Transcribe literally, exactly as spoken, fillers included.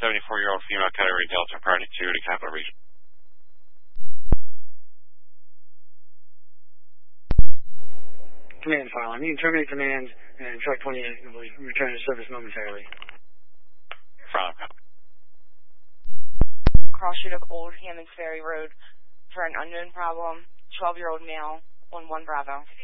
seventy-four-year-old female category Delta priority two to Capital Region. Command file. I need to terminate command and truck twenty-eight will return to service momentarily. File. Cross street of Old Hammond Ferry Road for an unknown problem. twelve-year-old male on one Bravo.